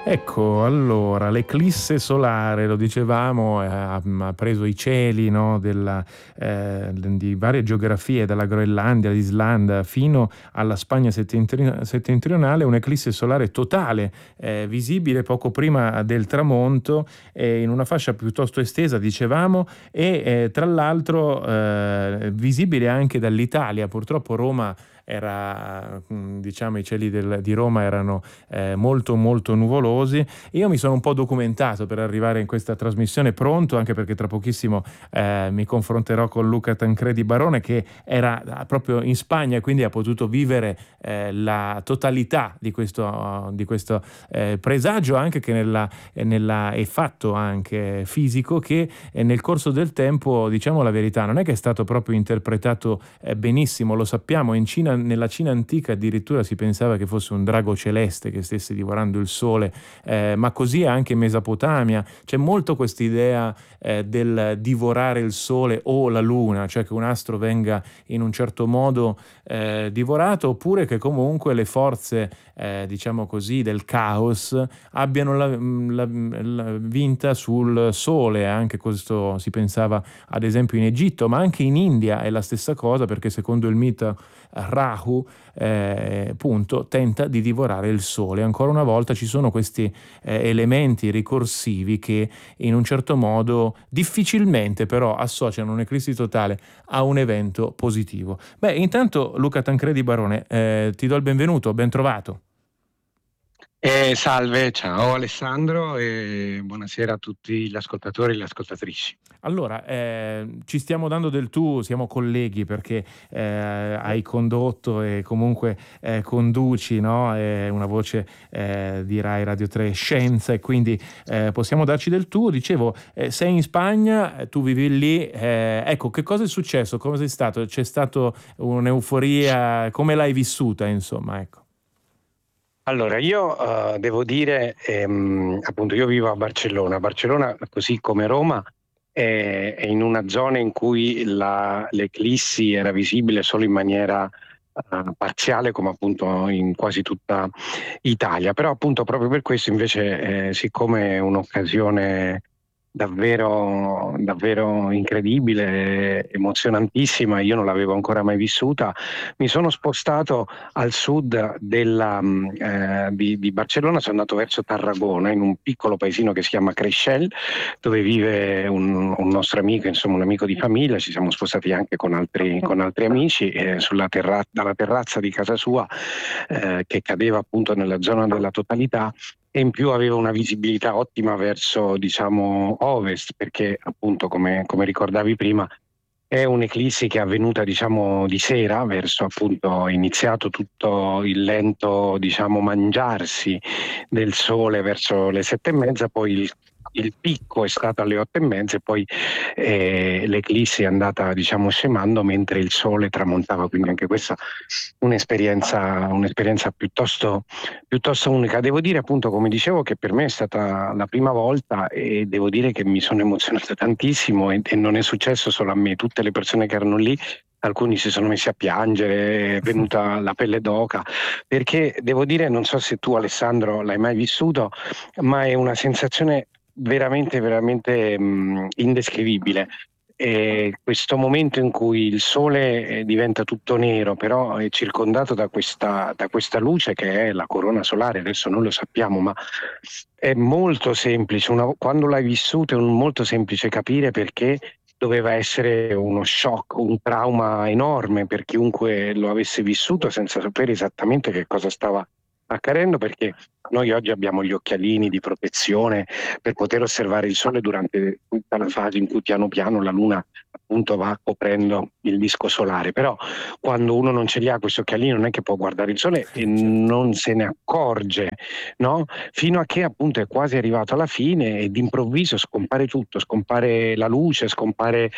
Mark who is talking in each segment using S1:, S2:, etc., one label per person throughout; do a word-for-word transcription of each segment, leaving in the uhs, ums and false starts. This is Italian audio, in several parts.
S1: Ecco, allora, l'eclisse solare, lo dicevamo, eh, ha, ha preso i cieli, no, della, eh, di varie geografie, dalla Groenlandia, all'Islanda, fino alla Spagna settentri- settentrionale, un'eclisse solare totale, eh, visibile poco prima del tramonto, eh, in una fascia piuttosto estesa, dicevamo, e eh, tra l'altro eh, visibile anche dall'Italia. Purtroppo Roma era, diciamo, i cieli del, di Roma erano eh, molto molto nuvolosi. Io mi sono un po' documentato per arrivare in questa trasmissione pronto, anche perché tra pochissimo eh, mi confronterò con Luca Tancredi Barone, che era proprio in Spagna e quindi ha potuto vivere eh, la totalità di questo, di questo eh, presagio, anche che nella, nella, è fatto anche fisico, che eh, nel corso del tempo, diciamo la verità, non è che è stato proprio interpretato eh, benissimo. Lo sappiamo, in Cina, nella Cina antica addirittura si pensava che fosse un drago celeste che stesse divorando il sole, eh, ma così anche in Mesopotamia c'è molto questa idea eh, del divorare il sole o la luna, cioè che un astro venga in un certo modo eh, divorato, oppure che comunque le forze eh, diciamo così del caos abbiano la, la, la vinta sul sole. Anche questo si pensava ad esempio in Egitto, ma anche in India è la stessa cosa, perché secondo il mito Rahu eh, appunto tenta di divorare il sole. Ancora una volta ci sono questi eh, elementi ricorsivi che in un certo modo difficilmente però associano un'eclissi totale a un evento positivo. Beh, intanto Luca Tancredi Barone, eh, ti do il benvenuto, ben trovato.
S2: Eh, salve, ciao Alessandro e buonasera a tutti gli ascoltatori e le ascoltatrici.
S1: Allora, eh, ci stiamo dando del tu, siamo colleghi perché eh, hai condotto e comunque eh, conduci, no? Eh, una voce eh, di Rai Radio tre Scienza, e quindi eh, possiamo darci del tu. Dicevo, eh, sei in Spagna, tu vivi lì, eh, ecco, che cosa è successo? Come sei stato? C'è stata un'euforia? Come l'hai vissuta, insomma, ecco.
S2: Allora, io uh, devo dire, ehm, appunto, io vivo a Barcellona. Barcellona, così come Roma, è, è in una zona in cui la, l'eclissi era visibile solo in maniera uh, parziale, come appunto in quasi tutta Italia. Però appunto proprio per questo invece, eh, siccome è un'occasione davvero, davvero incredibile, emozionantissima, io non l'avevo ancora mai vissuta, mi sono spostato al sud della, mh, eh, di, di Barcellona, sono andato verso Tarragona, in un piccolo paesino che si chiama Creixell, dove vive un, un nostro amico, insomma un amico di famiglia. Ci siamo spostati anche con altri, con altri amici eh, sulla terra, dalla terrazza di casa sua, eh, che cadeva appunto nella zona della totalità, e in più aveva una visibilità ottima verso, diciamo, ovest, perché appunto, come, come ricordavi prima, è un'eclissi che è avvenuta, diciamo, di sera, verso appunto, è iniziato tutto il lento, diciamo, mangiarsi del sole verso le sette e mezza, poi il, il picco è stato alle otto e mezza, e poi eh, l'eclissi è andata, diciamo, scemando mentre il sole tramontava, quindi anche questa un'esperienza, un'esperienza piuttosto, piuttosto unica. Devo dire appunto, come dicevo, che per me è stata la prima volta, e devo dire che mi sono emozionato tantissimo, e, e non è successo solo a me, tutte le persone che erano lì, alcuni si sono messi a piangere, è venuta la pelle d'oca, perché devo dire, non so se tu Alessandro l'hai mai vissuto, ma è una sensazione veramente, veramente mh, indescrivibile. E questo momento in cui il sole eh, diventa tutto nero, però è circondato da questa, da questa luce che è la corona solare. Adesso non lo sappiamo, ma è molto semplice. Una, quando l'hai vissuto è un, molto semplice capire perché doveva essere uno shock, un trauma enorme per chiunque lo avesse vissuto senza sapere esattamente che cosa stava accadendo, perché noi oggi abbiamo gli occhialini di protezione per poter osservare il sole durante tutta la fase in cui piano piano la luna appunto va coprendo il disco solare. Però quando uno non ce li ha questi occhialini non è che può guardare il sole e
S1: Certo.
S2: non se ne accorge, no? Fino a che appunto è quasi arrivato alla fine e d'improvviso scompare tutto, scompare la luce, scompare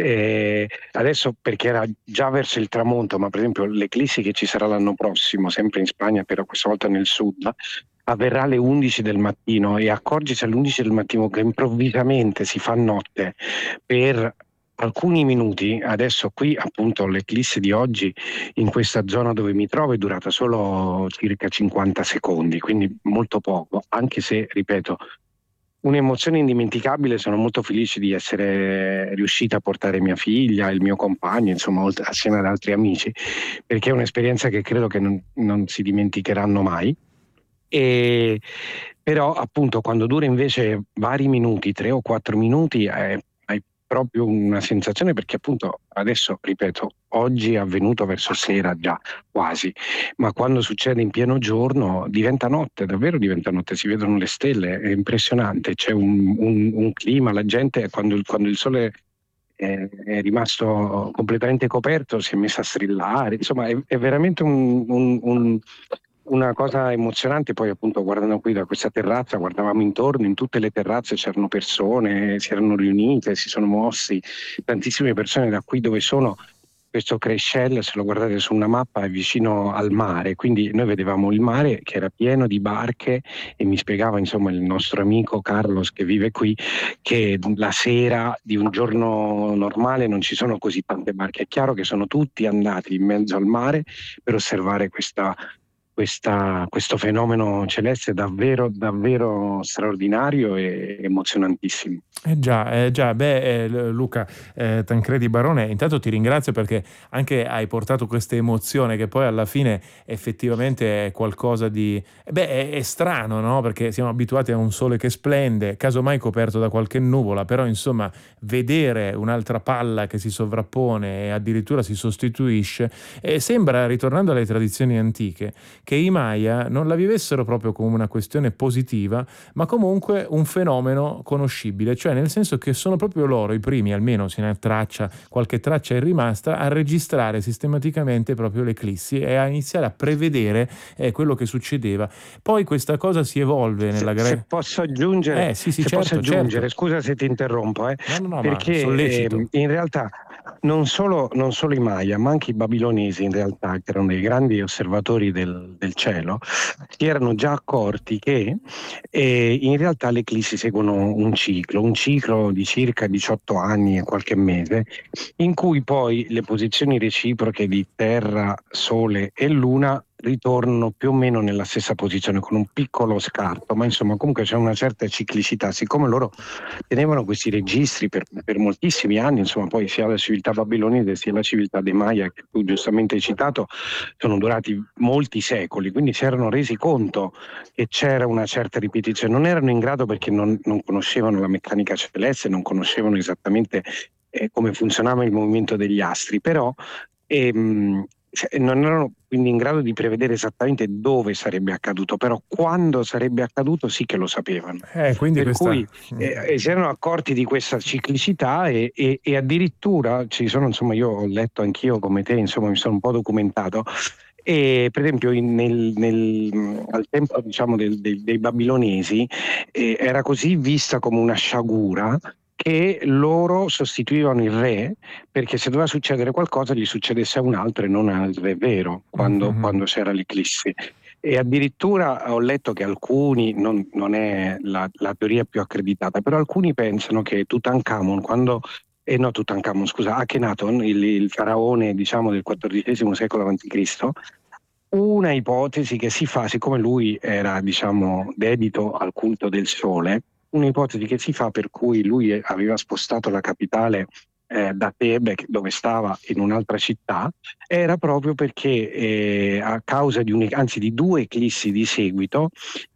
S2: eh, adesso, perché era già verso il tramonto, ma per esempio l'eclissi che ci sarà l'anno prossimo, sempre in Spagna, però questa volta nel sud, avverrà alle undici del mattino, e accorgersi alle undici del mattino che improvvisamente si fa notte per alcuni minuti. Adesso qui appunto l'eclisse di oggi in questa zona dove mi trovo è durata solo circa cinquanta secondi, quindi molto poco, anche se, ripeto, un'emozione indimenticabile. Sono molto felice di essere riuscita a portare mia figlia, il mio compagno, insomma, oltre- assieme ad altri amici, perché è un'esperienza che credo che non, non si dimenticheranno mai. E però appunto quando dura invece vari minuti, tre o quattro minuti, eh, hai proprio una sensazione, perché appunto adesso, ripeto, oggi è avvenuto verso sera già quasi, ma quando succede in pieno giorno diventa notte, davvero diventa notte, si vedono le stelle, è impressionante, c'è un, un- un clima, la gente quando, il- quando il sole è, è rimasto completamente coperto si è messa a strillare, insomma è, è veramente un- un- un- una cosa emozionante. Poi appunto guardando qui da questa terrazza, guardavamo intorno, in tutte le terrazze c'erano persone, si erano riunite, si sono mossi, tantissime persone. Da qui dove sono, questo Crescel, se lo guardate su una mappa, è vicino al mare, quindi noi vedevamo il mare che era pieno di barche, e mi spiegava insomma il nostro amico Carlos che vive qui che la sera di un giorno normale non ci sono così tante barche. È chiaro che sono tutti andati in mezzo al mare per osservare questa, questa- questo fenomeno celeste davvero, davvero straordinario e emozionantissimo.
S1: Eh già, eh già, beh, eh, L- Luca eh, Tancredi Barone, intanto ti ringrazio perché anche hai portato questa emozione che poi alla fine effettivamente è qualcosa di... eh, Beh, è, è strano, no? Perché siamo abituati a un sole che splende, casomai coperto da qualche nuvola, però insomma vedere un'altra palla che si sovrappone e addirittura si sostituisce, eh, sembra, ritornando alle tradizioni antiche, che i Maya non la vivessero proprio come una questione positiva, ma comunque un fenomeno conoscibile, cioè nel senso che sono proprio loro i primi, almeno se ne traccia, qualche traccia è rimasta, a registrare sistematicamente proprio l'eclissi e a iniziare a prevedere eh, quello che succedeva. Poi questa cosa si evolve
S2: Se,
S1: nella
S2: se
S1: Grecia.
S2: posso aggiungere,
S1: Eh sì, sì,
S2: se posso
S1: certo,
S2: aggiungere,
S1: certo.
S2: scusa se ti interrompo, eh,
S1: No, no, no, ma
S2: perché ehm,
S1: sollecito.
S2: in realtà non solo, non solo i Maya, ma anche i babilonesi, in realtà, che erano dei grandi osservatori del, del cielo, si erano già accorti che eh, in realtà le eclissi seguono un ciclo, un ciclo di circa diciotto anni e qualche mese, in cui poi le posizioni reciproche di Terra, Sole e Luna ritornano più o meno nella stessa posizione con un piccolo scarto, ma insomma comunque c'è una certa ciclicità. Siccome loro tenevano questi registri per, per moltissimi anni, insomma poi sia la civiltà babilonese sia la civiltà dei Maya che tu giustamente hai citato sono durati molti secoli, quindi si erano resi conto che c'era una certa ripetizione. Non erano in grado, perché non, non conoscevano la meccanica celeste, non conoscevano esattamente eh, come funzionava il movimento degli astri, però ehm, cioè, non erano quindi in grado di prevedere esattamente dove sarebbe accaduto, però quando sarebbe accaduto sì che lo sapevano.
S1: Eh, quindi
S2: Per cui
S1: questa...
S2: eh, si erano accorti di questa ciclicità e, e- e addirittura ci sono, insomma, io ho letto anch'io come te, insomma, mi sono un po' documentato. E per esempio in- nel- nel- al tempo diciamo del- del- dei babilonesi eh, era così vista come una sciagura che loro sostituivano il re, perché se doveva succedere qualcosa gli succedesse a un altro e non al re vero quando,
S1: Mhm.
S2: quando c'era l'eclissi. E addirittura ho letto che alcuni, non, non è la, la teoria più accreditata, però alcuni pensano che Tutankhamon, quando, eh no Tutankhamon, scusa, Akhenaton, il, il faraone diciamo del quattordicesimo secolo avanti Cristo, una ipotesi che si fa, siccome lui era diciamo dedito al culto del sole, un'ipotesi che si fa per cui lui aveva spostato la capitale eh, da Tebe, dove stava, in un'altra città, era proprio perché eh, a causa di, un, anzi, di due eclissi di seguito,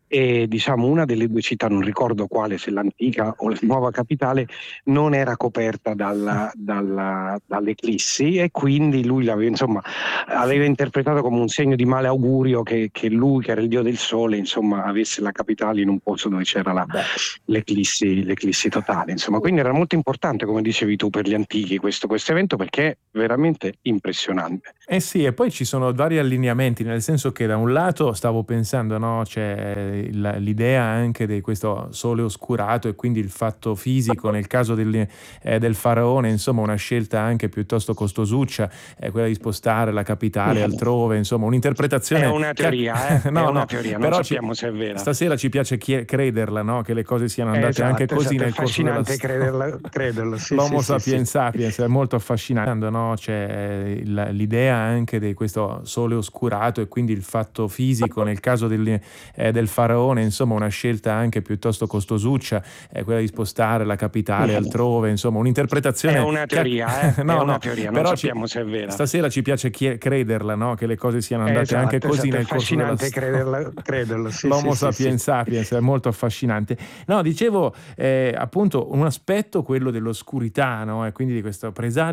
S2: e diciamo una delle due città, non ricordo quale, se l'antica o la nuova capitale, non era coperta dalla, dalla, dall'eclissi, e quindi lui l'aveva, insomma, aveva interpretato come un segno di male augurio che, che lui, che era il dio del sole, insomma, avesse la capitale in un posto dove c'era la,
S1: Beh,
S2: l'eclissi, l'eclissi totale. Insomma, quindi era molto importante, come dicevi tu, per gli antichi questo, questo evento, perché è veramente impressionante.
S1: eh sì, e poi ci sono vari allineamenti, nel senso che da un lato stavo pensando, no, c'è il l'idea anche di questo sole oscurato e quindi il fatto fisico nel caso del ehm, del faraone, insomma una scelta anche piuttosto costosuccia, ehm, quella di spostare la capitale altrove, insomma un'interpretazione
S2: È una
S1: che ha
S2: teoria, eh, è
S1: no,
S2: una
S1: no,
S2: teoria, non
S1: però ci
S2: sappiamo se è vera.
S1: stasera ci piace chie crederla, no, che le cose siano andate anche
S2: Esatto,
S1: così
S2: esatto, è
S1: nel corso della
S2: affascinante
S1: storia.
S2: crederla crederlo, sì,
S1: L'Homo
S2: sì, sì,
S1: sapiens
S2: sì.
S1: sapiens è molto affascinante, no, c'è il l'idea anche di questo sole oscurato e quindi il fatto fisico nel caso del ehm, del faraone, insomma una scelta anche piuttosto costosuccia, ehm, quella di spostare la capitale altrove, insomma
S2: È
S1: un'interpretazione
S2: una
S1: che ha
S2: teoria, eh, è
S1: no,
S2: una
S1: no,
S2: teoria, non
S1: però ci
S2: sappiamo se è vera.
S1: stasera ci piace chie crederla, no, che le cose siano andate anche
S2: Esatto,
S1: così
S2: esatto, è
S1: nel corso della
S2: affascinante
S1: storia.
S2: crederla crederlo, sì, sì,
S1: L'Homo
S2: sì, sì.
S1: sapiens sapiens è molto affascinante. No, dicevo, ehm, appunto un aspetto quello dell'oscurità, no, e quindi di questo presa